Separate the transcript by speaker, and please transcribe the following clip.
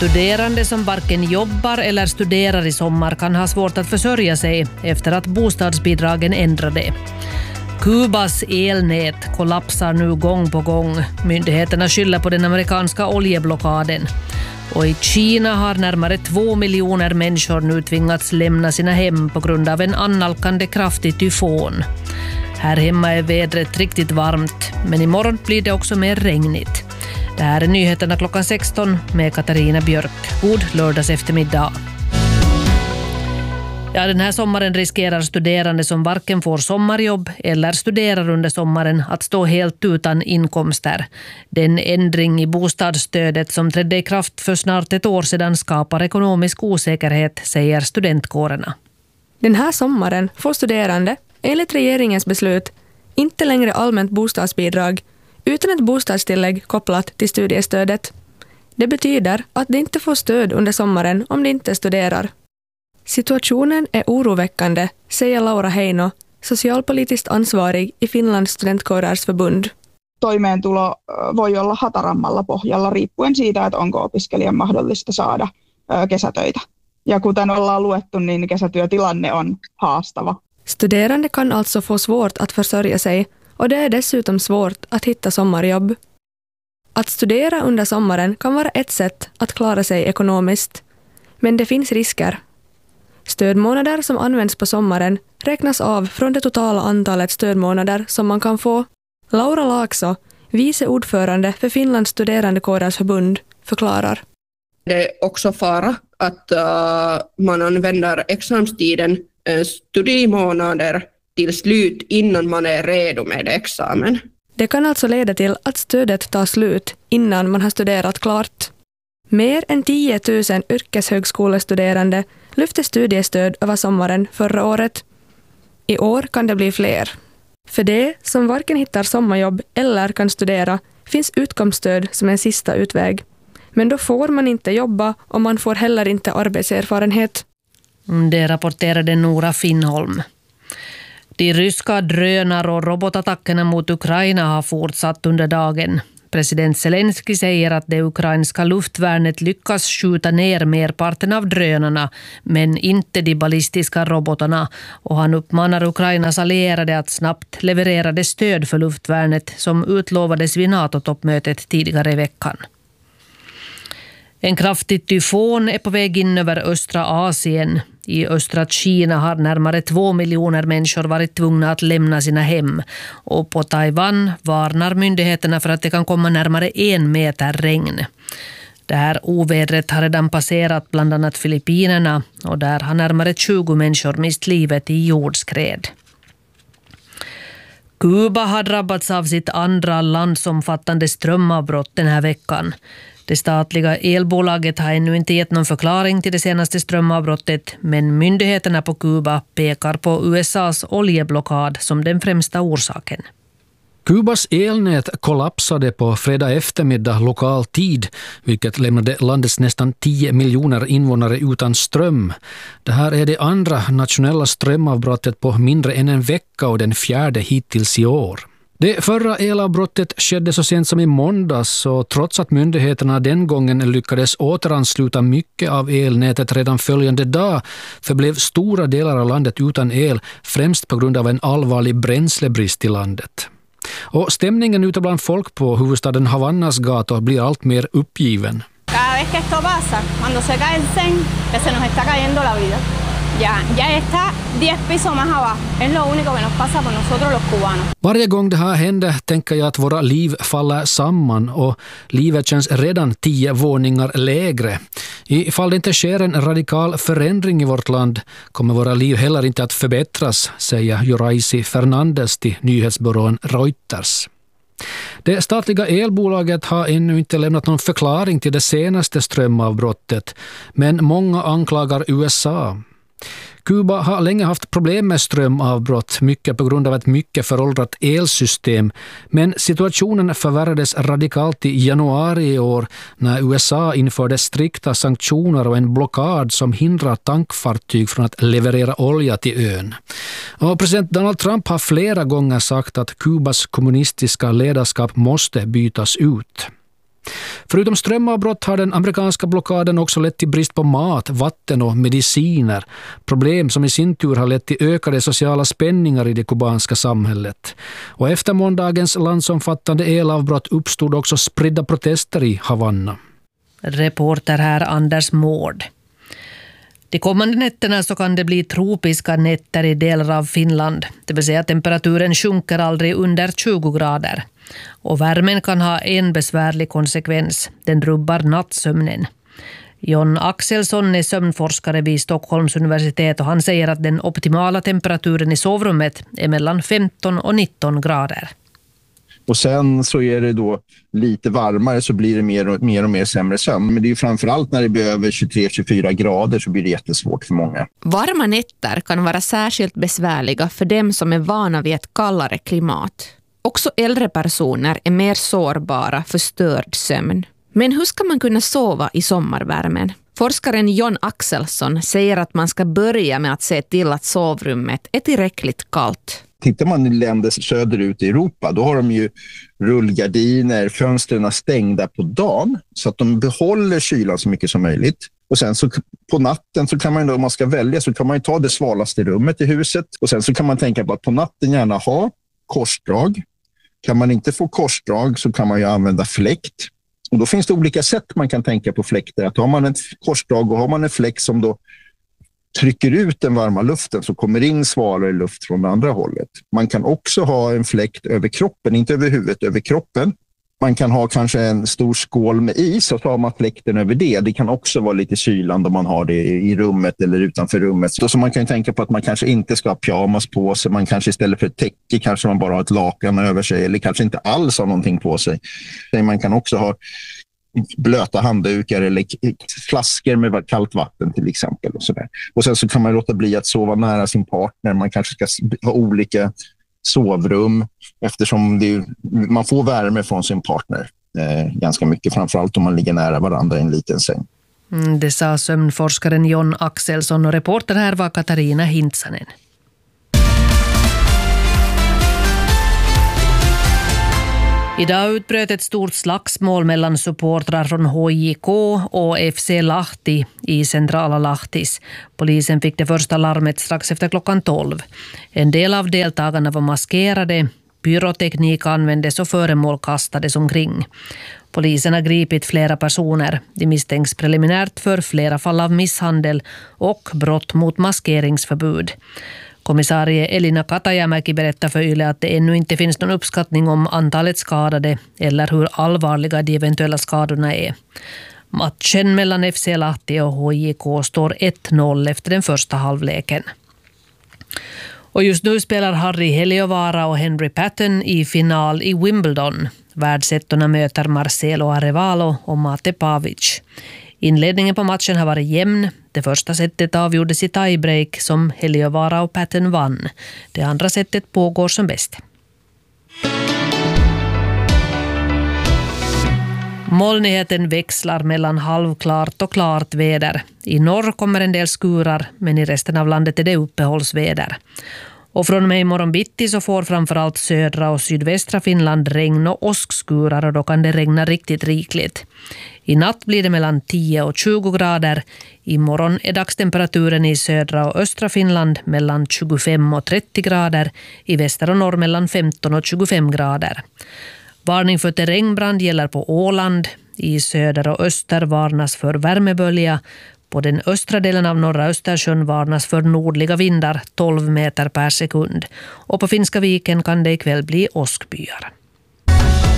Speaker 1: Studerande som varken jobbar eller studerar i sommar kan ha svårt att försörja sig efter att bostadsbidragen ändrade. Kubas elnät kollapsar nu gång på gång. Myndigheterna skyller på den amerikanska oljeblockaden. Och i Kina har närmare 2 miljoner människor nu tvingats lämna sina hem på grund av en annalkande kraftig tyfon. Här hemma är vädret riktigt varmt, men imorgon blir det också mer regnigt. Det här är nyheterna klockan 16 med Katarina Björk. God lördags eftermiddag. Ja, den här sommaren riskerar studerande som varken får sommarjobb eller studerar under sommaren att stå helt utan inkomster. Den ändring i bostadsstödet som trädde i kraft för snart ett år sedan skapar ekonomisk osäkerhet, säger studentkårerna.
Speaker 2: Den här sommaren får studerande, enligt regeringens beslut, inte längre allmänt bostadsbidrag utan ett bostadstillägg kopplat till studiestödet. Det betyder att de inte får stöd under sommaren om de inte studerar. Situationen är oroväckande, säger Laura Heino, socialpolitiskt ansvarig i Finlands studentkårers förbund.
Speaker 3: Toimeentulo voi olla hatarammalla pohjalla riippuen siitä, että onko opiskelijan mahdollista saada kesätöitä. Ja kuten ollaan luettu, niin kesätyötilanne on haastava.
Speaker 2: Studerande kan alltså få svårt att försörja sig och det är dessutom svårt att hitta sommarjobb. Att studera under sommaren kan vara ett sätt att klara sig ekonomiskt, men det finns risker. Stödmånader som används på sommaren räknas av från det totala antalet stödmånader som man kan få. Laura Laakso, vice ordförande för Finlands studerandekårers förbund, förklarar.
Speaker 4: Det är också fara att man använder examstiden studiemånader till slut innan man är redo med examen.
Speaker 2: Det kan alltså leda till att stödet tar slut innan man har studerat klart. Mer än 10 000 yrkeshögskolestuderande lyfte studiestöd över sommaren förra året. I år kan det bli fler. För det som varken hittar sommarjobb eller kan studera finns utkomststöd som en sista utväg. Men då får man inte jobba och man får heller inte arbetserfarenhet.
Speaker 1: Det rapporterade Nora Finnholm. De ryska drönar- och robotattackerna mot Ukraina har fortsatt under dagen. President Zelensky säger att det ukrainska luftvärnet lyckas skjuta ner merparten av drönarna, men inte de ballistiska robotarna, och han uppmanar Ukrainas allierade att snabbt leverera det stöd för luftvärnet som utlovades vid NATO-toppmötet tidigare i veckan. En kraftig tyfon är på väg in över östra Asien. I östra Kina har närmare 2 miljoner människor varit tvungna att lämna sina hem. Och på Taiwan varnar myndigheterna för att det kan komma närmare 1 meter regn. Det här ovädret har redan passerat bland annat Filippinerna, och där har närmare 20 människor mist livet i jordskred. Kuba har drabbats av sitt andra landsomfattande strömavbrott den här veckan. Det statliga elbolaget har ännu inte gett någon förklaring till det senaste strömavbrottet, men myndigheterna på Kuba pekar på USAs oljeblockad som den främsta orsaken.
Speaker 5: Kubas elnät kollapsade på fredag eftermiddag lokal tid, vilket lämnade landets nästan 10 miljoner invånare utan ström. Det här är det andra nationella strömavbrottet på mindre än en vecka och den 4:e hittills i år. Det förra elavbrottet skedde så sent som i måndags, och trots att myndigheterna den gången lyckades återansluta mycket av elnätet redan följande dag förblev stora delar av landet utan el, främst på grund av en allvarlig bränslebrist i landet. Och stämningen ute bland folk på huvudstaden Havannas gator blir allt mer uppgiven.
Speaker 6: Cada vez que esto pasa, cuando se cae el zen, que se nos está cayendo la vida. Ya está 10 pisos más abajo. Es lo único que nos pasa por nosotros los cubanos.
Speaker 5: Varje gång det här händer tänker jag att våra liv faller samman, och livet känns redan 10 våningar lägre. Ifall det inte sker en radikal förändring i vårt land kommer våra liv heller inte att förbättras, säger Joraisi Fernandes till nyhetsbyrån Reuters. Det statliga elbolaget har ännu inte lämnat någon förklaring till det senaste strömavbrottet, men många anklagar USA. Kuba har länge haft problem med strömavbrott, mycket på grund av ett mycket föråldrat elsystem, men situationen förvärrades radikalt i januari i år när USA införde strikta sanktioner och en blockad som hindrar tankfartyg från att leverera olja till ön. Och president Donald Trump har flera gånger sagt att Kubas kommunistiska ledarskap måste bytas ut. Förutom strömavbrott har den amerikanska blockaden också lett till brist på mat, vatten och mediciner. Problem som i sin tur har lett till ökade sociala spänningar i det kubanska samhället. Och efter måndagens landsomfattande elavbrott uppstod också spridda protester i Havanna.
Speaker 1: Reporter här Anders Mård. De kommande nätterna så kan det bli tropiska nätter i delar av Finland. Det vill säga att temperaturen sjunker aldrig under 20 grader. Och värmen kan ha en besvärlig konsekvens. Den rubbar nattsömnen. John Axelsson är sömnforskare vid Stockholms universitet och han säger att den optimala temperaturen i sovrummet är mellan 15 och 19 grader.
Speaker 7: Och sen så är det då lite varmare så blir det mer och mer sämre sömn. Men det är ju framförallt när det blir över 23-24 grader så blir det jättesvårt för många.
Speaker 8: Varma nätter kan vara särskilt besvärliga för dem som är vana vid ett kallare klimat. Också äldre personer är mer sårbara för störd sömn. Men hur ska man kunna sova i sommarvärmen? Forskaren John Axelsson säger att man ska börja med att se till att sovrummet är tillräckligt kallt.
Speaker 7: Tittar man i länder söderut i Europa, då har de ju rullgardiner, fönstren stängda på dagen så att de behåller kylan så mycket som möjligt. Och sen så på natten så kan man, om man ska välja, så kan man ju ta det svalaste rummet i huset. Och sen så kan man tänka på att på natten gärna ha korsdrag. Kan man inte få korsdrag så kan man ju använda fläkt. Och då finns det olika sätt man kan tänka på fläkter. Att har man ett korsdrag och har man en fläkt som då trycker ut den varma luften så kommer in svalare luft från det andra hållet. Man kan också ha en fläkt över kroppen, inte över huvudet, över kroppen. Man kan ha kanske en stor skål med is och så har man fläkten över det. Det kan också vara lite kylande om man har det i rummet eller utanför rummet. Så man kan tänka på att man kanske inte ska ha pyjamas på sig. Man kanske istället för ett täcke kanske man bara har ett lakan över sig eller kanske inte alls har någonting på sig. Man kan också ha blöta handdukar eller flaskor med kallt vatten till exempel. Och sen så kan man låta bli att sova nära sin partner. Man kanske ska ha olika sovrum eftersom man får värme från sin partner ganska mycket, framförallt om man ligger nära varandra i en liten säng.
Speaker 1: Det sa sömnforskaren John Axelsson och reporter här var Katarina Hintsanen. Idag utbröt ett stort slagsmål mellan supportrar från HJK och FC Lahti i centrala Lahtis. Polisen fick det första larmet strax efter klockan 12. En del av deltagarna var maskerade, pyroteknik användes och föremål kastades omkring. Polisen har gripit flera personer. De misstänks preliminärt för flera fall av misshandel och brott mot maskeringsförbud. Kommissarie Elina Katajamäki berättar för Yle att det ännu inte finns någon uppskattning om antalet skadade eller hur allvarliga de eventuella skadorna är. Matchen mellan FC Lahti och HJK står 1-0 efter den första halvleken. Och just nu spelar Harri Heliövaara och Henry Patton i final i Wimbledon. Världsettorna möter Marcelo Arevalo och Mate Pavic. Inledningen på matchen har varit jämn. Det första setet avgjordes i tiebreak som Heliövaara och Patton vann. Det andra setet pågår som bäst. Molnigheten växlar mellan halvklart och klart väder. I norr kommer en del skurar, men i resten av landet är det uppehållsväder. Och från och med imorgon bitti så får framförallt södra och sydvästra Finland regn och åskskurar och då kan det regna riktigt rikligt. I natt blir det mellan 10 och 20 grader. Imorgon är dagstemperaturen i södra och östra Finland mellan 25 och 30 grader. I väster och norr mellan 15 och 25 grader. Varning för terrängbrand gäller på Åland. I söder och öster varnas för värmebölja. På den östra delen av norra Östersjön varnas för nordliga vindar 12 meter per sekund. Och på Finska viken kan det ikväll bli åskbyar.